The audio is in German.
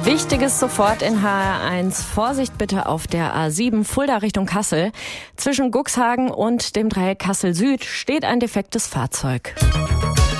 Wichtiges sofort in HR1. Vorsicht bitte auf der A7 Fulda Richtung Kassel. Zwischen Guxhagen und dem Dreieck Kassel Süd steht ein defektes Fahrzeug.